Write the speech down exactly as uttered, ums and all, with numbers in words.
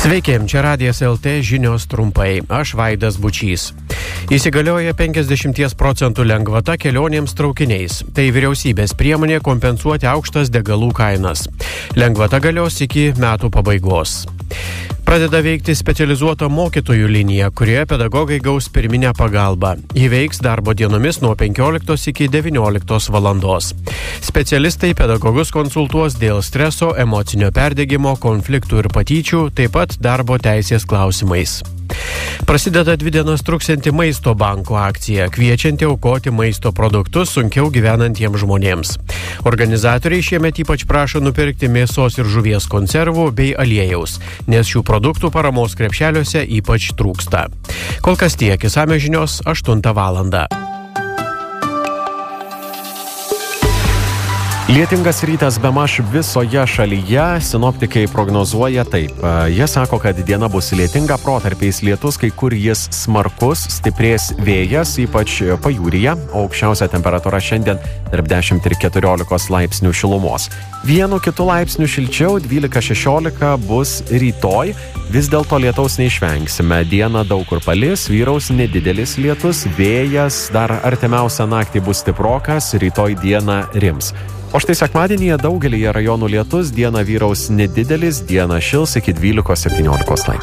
Sveiki, čia Radijas L T žinios trumpai. Aš Vaidas Bučys. Įsigalioja penkiasdešimt procentų lengvata kelionėms traukiniais. Tai vyriausybės priemonė kompensuoti aukštas degalų kainas. Lengvata galios iki metų pabaigos. Pradeda veikti specializuota mokytojų linija, kurioje pedagogai gaus pirminę pagalbą. Ji veiks darbo dienomis nuo penkioliktos iki devynioliktos valandos. Specialistai pedagogus konsultuos dėl streso, emocinio perdegimo, konfliktų ir patyčių, taip pat darbo teisės klausimais. Prasideda dvi dienas truksianti maisto banko akcija, kviečianti aukoti maisto produktus sunkiau gyvenantiems žmonėms. Organizatoriai šiemet ypač prašo nupirkti mėsos ir žuvies konservų bei aliejaus, nes šių produktų paramos krepšeliuose ypač trūksta. Kol kas tiek, išsamios žinios aštuntą valandą. Lietingas rytas bemaž visoje šalyje, sinoptikai prognozuoja taip. Jie sako, kad diena bus lietinga, protarpiais lietus, kai kur jis smarkus, stiprės vėjas, ypač pajūryje, o aukščiausia temperatūra šiandien tarp dešimt ir keturiolikos laipsnių šilumos. Vienu kitu laipsniu šilčiau, dvylika šešiolika bus rytoj, vis dėlto lietaus neišvengsime. Dieną daug kur palis, vyraus nedidelis lietus, vėjas dar artimiausią naktį bus stiprokas, rytoj dieną rims. O štai sekmadienyje daugelyje rajonų lietus, dieną vyraus nedidelis, dieną šils iki dvylikos septyniolikos laipsnių.